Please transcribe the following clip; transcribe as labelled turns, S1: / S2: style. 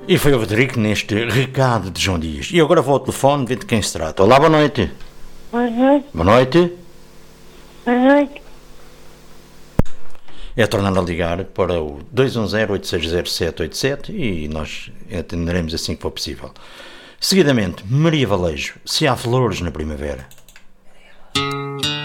S1: E foi o Frederico neste recado de João Dias. E agora vou ao telefone ver de quem se trata. Olá, boa noite.
S2: Boa noite.
S1: Boa noite.
S2: Boa noite.
S1: É tornar a ligar para o 210-860-787 e nós atenderemos assim que for possível. Seguidamente, Maria Valejo, se há flores na primavera.